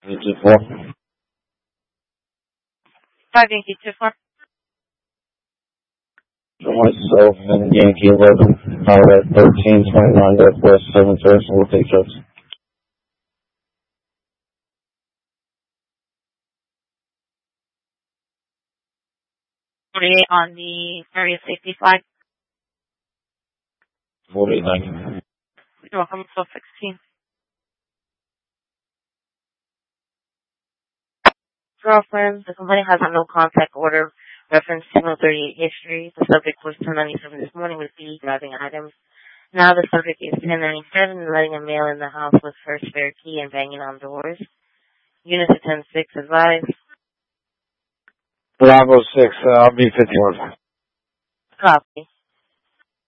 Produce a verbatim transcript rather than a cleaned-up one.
two four. five Yankee two four. Myself and Yankee eleven. Out at thirteen twenty-nine Northwest seventh Terrace. We'll take trips. forty-eight on the area safety flag. forty-eight ninety. You're welcome. So sixteen. Girlfriend, the complaint has a no contact order. Reference signal thirty-eight history. The subject was ten ninety-seven this morning with B driving items. Now the subject is ten ninety-seven, letting a male in the house with her spare key and banging on doors. Unit to ten six advised. Bravo six, uh, I'll be fifty-one. Copy.